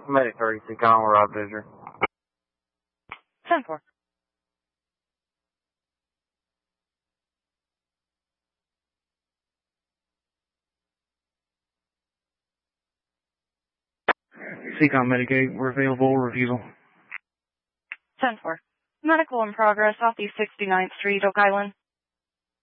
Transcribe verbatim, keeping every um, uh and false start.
Medic thirty, Seacon, we're out visitor. ten four. Seacon Medicaid, we're available, refusal. ten four. Medical in progress, Southeast sixty-ninth Street, Oak Island.